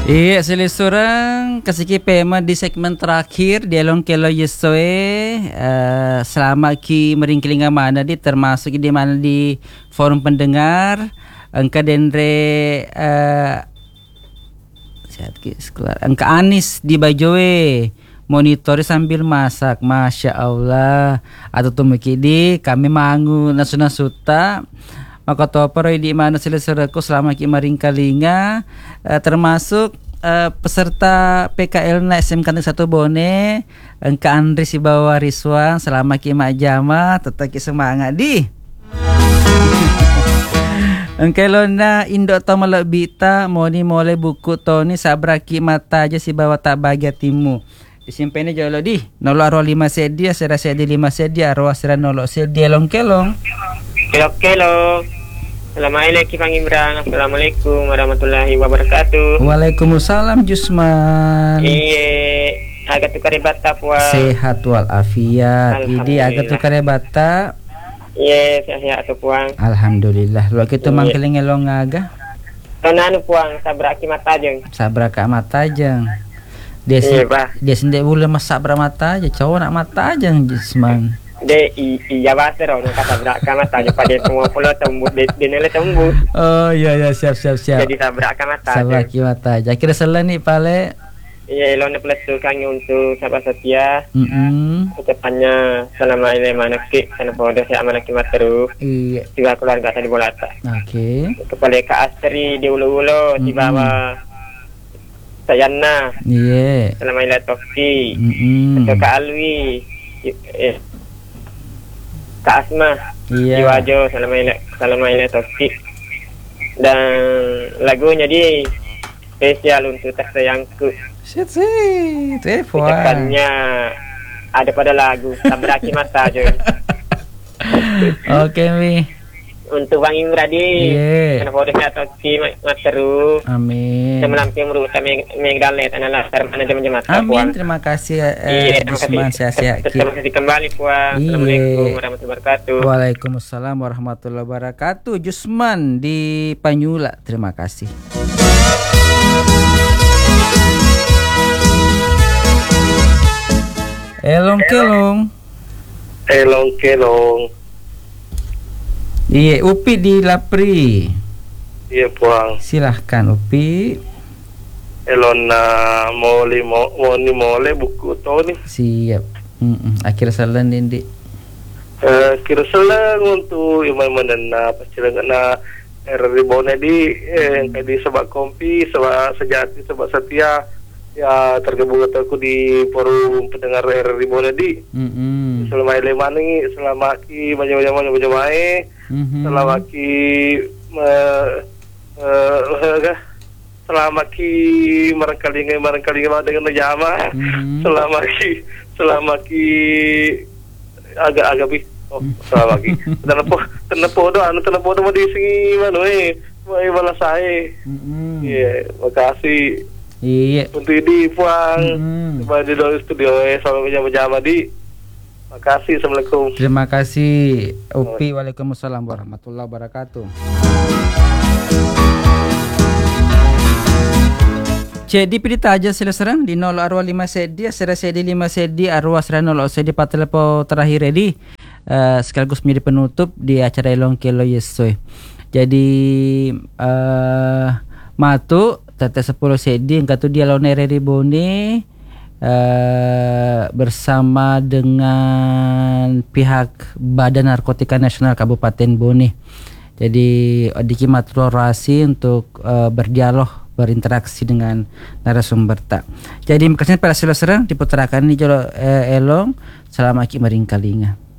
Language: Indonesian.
Iya, seorang kasih pema di segmen terakhir di Elong Kelo Yesoe selama ki meringkilinga mana di termasuk di mana di forum pendengar engka dendre engka Anis di Bajoe monitori sambil masak, masya Allah. Atau tumukidi kami mangu nasuna suta maka topero di mana selesaraku selama ki maringkalinga termasuk peserta PKL na SMK 1 Bone engka Andri si bawa Riswan selama ki mak jama tetap ki semangat di engka lona indo to melebita moni mole buku toni sabraki mata aja si bawa tak bahagia timu disimpannya jauh di 0 5 sedia sera sedia 5 sedia roa sera 0 sedia long kelong. Kelo. Assalamualaikum Bang Imran. Assalamualaikum warahmatullahi wabarakatuh. Waalaikumsalam Jusman. Iya, agak tukar bata puan. Sehat walafiat. Jadi agak tukar bata. Iya, sehat tu puan. Alhamdulillah. Lo kita mangkeling elong aga. Tonanu puan sabraki matajeng. Sabraka matajeng. Dia sendiri boleh masak mata aja. Cowok nak mata aja Jusman. De iya bahasa orang kata beraka mata aja pada semua pulau tembus de nele tembus. Oh iya siap. Jadi sabraka mata. Sabraki mata aja. Kira selain nih pale. Iya elone plus kami untuk sahabat setia. Ucapannya selama ini mana ki karena bodoh saya amanah kimat terus. Iya. Juga keluarga tadi bolata. Oke. Kepada Kak Astri di ulu-ulu di bawah Sayana. Iya. Selama ini Toki. Atau Kak Alwi. Kak Asma di Wajo selama ini Toki. Dan lagunya di spesial untuk tersayangku. Shit telepon. Ucapannya ada pada lagu Sabraki Mata aja. Oke Mi. Untuk Bang Imradi, karena bodesnya Toki materu. Amin. Saya menampil merusak megdalet adalah mana jam-jam mata. Amin. Terima kasih Jusman sehat-sehat. Terima kasih kembali puan. Assalamualaikum warahmatullahi wabarakatuh. Waalaikumsalam warahmatullahi wabarakatuh. Jusman di Panyula. Terima kasih. Elong kelong. Iya, Upi di Lapri. Iya, puang. Silahkan Upi. Elona mole buku to nih. Siap. Akhir salan Dindi. Kira selang untuk iman dan pastilah na ribone di di sebab kompi, sebab sejati, sebab setia ya tergabung aku di forum pendengar ribone di. Selama lemani, selama ki banyak-banyak selama ki selama ki marangkalinga dengan jama. Selama ki agak bi. Selama ki. Tenepo do di sini mana mai balas saya. Iya, makasih. Iya. Untuk ini puang di dalam studio sama jama di. Makasih, assalamualaikum. Terima kasih Upi. Waalaikumsalam warahmatullahi wabarakatuh. Jadi pilih aja selesai di 0 arwah 5 sedi, sera sedi 5 sedi, arwah sera 0 sedi patelepo terakhir ready. Sekaligus menjadi penutup di acara Elong Kelo Yesoy. Jadi matu tete 10 sedi engkau dia lonere ribone bersama dengan pihak Badan Narkotika Nasional Kabupaten Bone. Jadi Diki maturasi untuk berdialog, berinteraksi dengan narasumber tak. Jadi makasih pada selesai diputerakan di Elong selama ki maringkalinga.